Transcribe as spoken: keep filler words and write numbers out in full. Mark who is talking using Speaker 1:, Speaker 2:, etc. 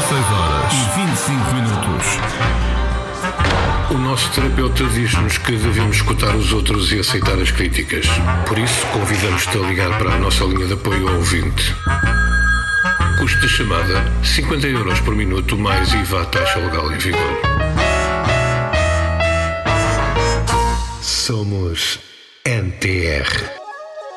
Speaker 1: dezasseis horas e vinte e cinco minutos.
Speaker 2: O nosso terapeuta diz-nos que devemos escutar os outros e aceitar as críticas. Por isso, convidamos-te a ligar para a nossa linha de apoio ao ouvinte. Custo de chamada cinquenta euros por minuto mais I V A, taxa legal em vigor. Somos N T R.